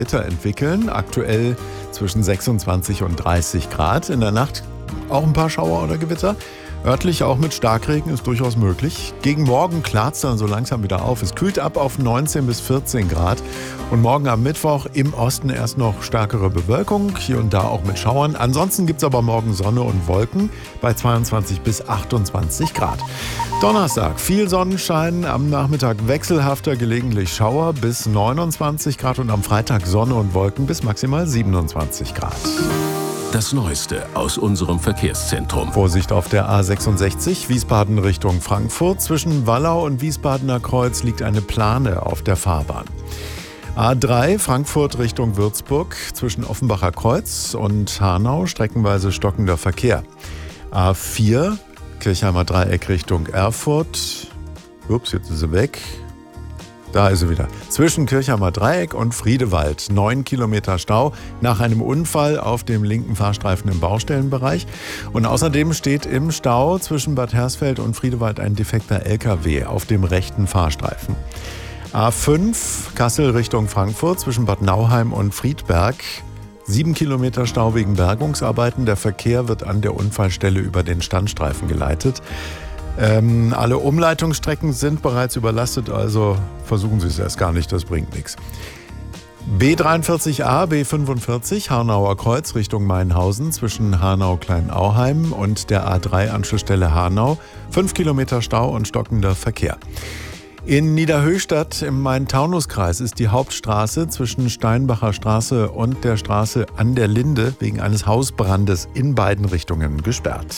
Gewitter entwickeln. Aktuell zwischen 26 und 30 Grad. In der Nacht auch ein paar Schauer oder Gewitter. Örtlich auch mit Starkregen ist durchaus möglich. Gegen morgen klart es dann so langsam wieder auf. Es kühlt ab auf 19 bis 14 Grad. Und morgen am Mittwoch im Osten erst noch stärkere Bewölkung, hier und da auch mit Schauern. Ansonsten gibt es aber morgen Sonne und Wolken bei 22 bis 28 Grad. Donnerstag viel Sonnenschein, am Nachmittag wechselhafter, gelegentlich Schauer bis 29 Grad und am Freitag Sonne und Wolken bis maximal 27 Grad. Das Neueste aus unserem Verkehrszentrum. Vorsicht auf der A66 Wiesbaden Richtung Frankfurt. Zwischen Wallau und Wiesbadener Kreuz liegt eine Plane auf der Fahrbahn. A3 Frankfurt Richtung Würzburg. Zwischen Offenbacher Kreuz und Hanau streckenweise stockender Verkehr. A4 Kirchheimer Dreieck Richtung Erfurt. Ups, jetzt ist sie weg. Da ist sie wieder. Zwischen Kirchheimer Dreieck und Friedewald. 9 Kilometer Stau nach einem Unfall auf dem linken Fahrstreifen im Baustellenbereich. Und außerdem steht im Stau zwischen Bad Hersfeld und Friedewald ein defekter LKW auf dem rechten Fahrstreifen. A5 Kassel Richtung Frankfurt zwischen Bad Nauheim und Friedberg. 7 Kilometer Stau wegen Bergungsarbeiten. Der Verkehr wird an der Unfallstelle über den Standstreifen geleitet. Alle Umleitungsstrecken sind bereits überlastet, also versuchen Sie es erst gar nicht, das bringt nichts. B43a, B45, Hanauer Kreuz Richtung Mainhausen zwischen Hanau-Kleinauheim und der A3-Anschlussstelle Hanau. 5 Kilometer Stau und stockender Verkehr. In Niederhöchstadt im Main-Taunus-Kreis ist die Hauptstraße zwischen Steinbacher Straße und der Straße an der Linde wegen eines Hausbrandes in beiden Richtungen gesperrt.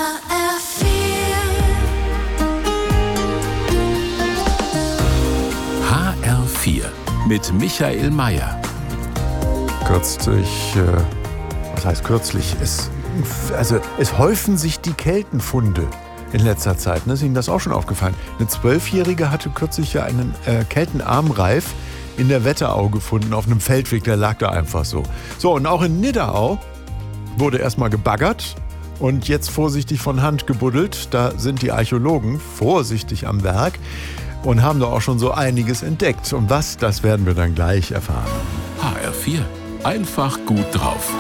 HR4 mit Michael Mayer. Kürzlich, was heißt kürzlich? Es häufen sich die Keltenfunde in letzter Zeit. Ist Ihnen das auch schon aufgefallen? Eine 12-Jährige hatte kürzlich ja einen Keltenarmreif in der Wetterau gefunden, auf einem Feldweg, der lag da einfach so. So, und auch in Nidderau wurde erstmal gebaggert und jetzt vorsichtig von Hand gebuddelt. Da sind die Archäologen vorsichtig am Werk und haben da auch schon so einiges entdeckt. Und was, das werden wir dann gleich erfahren. HR4, einfach gut drauf.